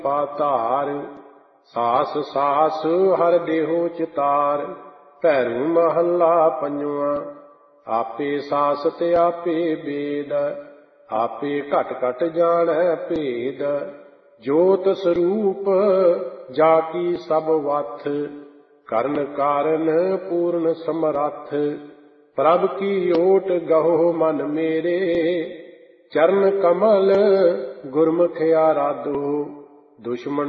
ਪਾਤਾਰ। ਸਾਸ ਸਾਸ ਹਰ ਦੇਹੋ ਚਿਤਾਰ। ਭੈਰੂ ਮਹੱਲਾ ਪੰਜਵਾਂ। ਆਪੇ ਸਾਸ ਤੇ ਆਪੇ ਬੇਦ। ਆਪੇ ਘਟ ਘਟ ਜਾਣੈ ਭੇਦ। ਜੋਤ ਸਰੂਪ ਜਾ ਕੀ ਸਭ ਵਥ। ਕਰਨ ਕਾਰਨ ਪੂਰਨ ਸਮਰੱਥ। ਪ੍ਰਭ ਕੀ ਓਟ ਗਹੋ ਮਨ ਮੇਰੇ। ਚਰਨ ਕਮਲ ਗੁਰਮੁਖ ਆਰਾਧੋ। ਦੁਸ਼ਮਨ